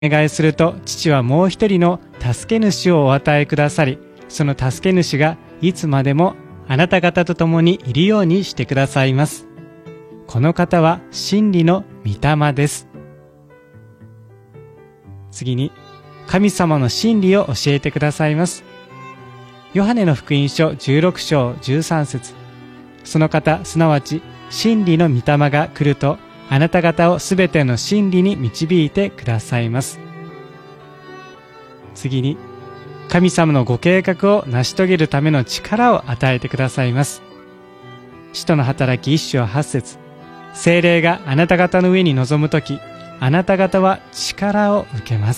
お願いすると、父はもう一人の助け主をお与えくださり、その助け主がいつまでもあなた方と共にいるようにしてくださいます。この方は真理の御霊です。次に、神様の真理を教えてくださいます。ヨハネの福音書16章13節。その方、すなわち真理の御霊が来ると、あなた方をすべての真理に導いてくださいます。次に、神様のご計画を成し遂げるための力を与えてくださいます。使徒の働き1章8節。聖霊があなた方の上に臨むとき、あなた方は力を受けます。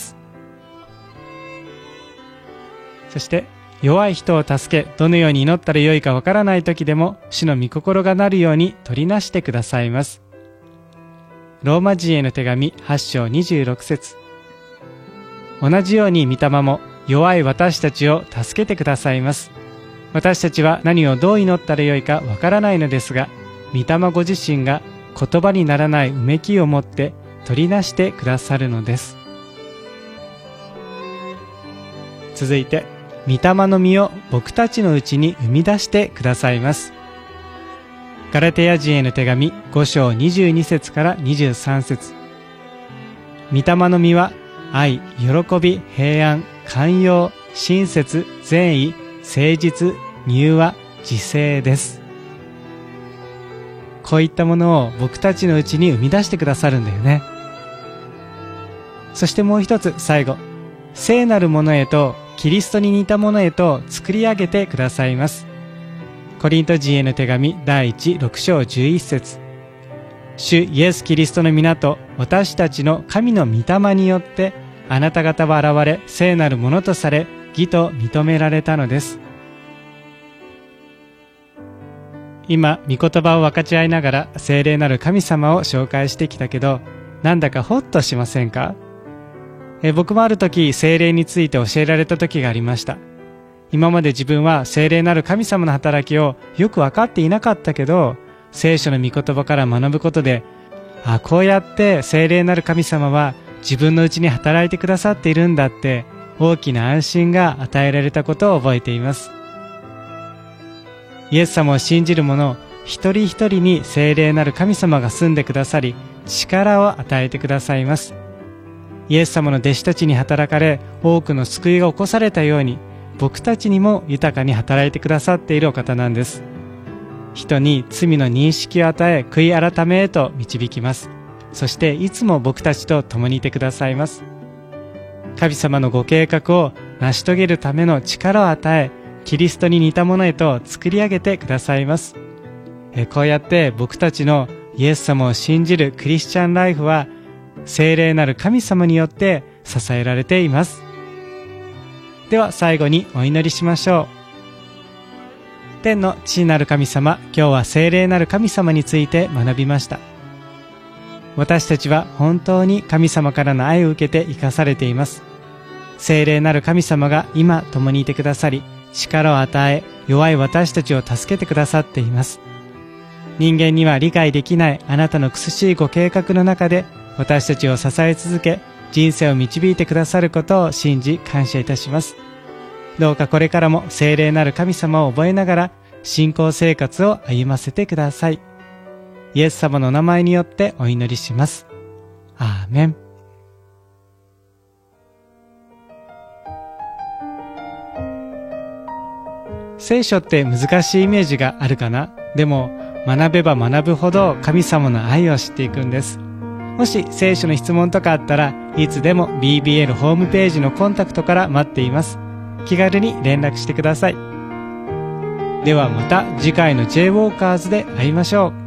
そして、弱い人を助け、どのように祈ったらよいかわからないときでも、主の御心がなるように取りなしてくださいます。ローマ人への手紙8章26節。同じように御霊も弱い私たちを助けてくださいます。私たちは何をどう祈ったらよいかわからないのですが、御霊ご自身が言葉にならないうめきを持って取りなしてくださるのです。続いて、御霊の実を僕たちのうちに生み出してくださいます。ガラテヤ人への手紙5章22節から23節。御霊の実は愛、喜び、平安、寛容、親切、善意、誠実、柔和、自制です。こういったものを僕たちのうちに生み出してくださるんだよね。そしてもう一つ、最後、聖なるものへとキリストに似たものへと作り上げてくださいます。コリント人への手紙第6章11節。主イエス・キリストの皆と私たちの神の御霊によってあなた方は現れ聖なるものとされ義と認められたのです。今御言葉を分かち合いながら聖霊なる神様を紹介してきたけど、なんだかホッとしませんか？僕もある時聖霊について教えられた時がありました。今まで自分は聖霊なる神様の働きをよく分かっていなかったけど、聖書の御言葉から学ぶことで、こうやって聖霊なる神様は自分のうちに働いてくださっているんだって大きな安心が与えられたことを覚えています。イエス様を信じる者一人一人に聖霊なる神様が住んでくださり、力を与えてくださいます。イエス様の弟子たちに働かれ、多くの救いが起こされたように、僕たちにも豊かに働いてくださっているお方なんです。人に罪の認識を与え、悔い改めへと導きます。そしていつも僕たちと共にいてくださいます。神様のご計画を成し遂げるための力を与え、キリストに似たものへと作り上げてくださいます。こうやって僕たちのイエス様を信じるクリスチャンライフは、聖霊なる神様によって支えられています。では最後にお祈りしましょう。天の父なる神様、今日は聖霊なる神様について学びました。私たちは本当に神様からの愛を受けて生かされています。聖霊なる神様が今共にいてくださり、力を与え、弱い私たちを助けてくださっています。人間には理解できないあなたの苦しいご計画の中で、私たちを支え続け、人生を導いてくださることを信じ感謝いたします。どうかこれからも聖霊なる神様を覚えながら信仰生活を歩ませてください。イエス様の名前によってお祈りします。アーメン。聖書って難しいイメージがあるかな？でも学べば学ぶほど神様の愛を知っていくんです。もし聖書の質問とかあったらいつでも BBL ホームページのコンタクトから待っています。気軽に連絡してください。ではまた次回の J ウォーカーズで会いましょう。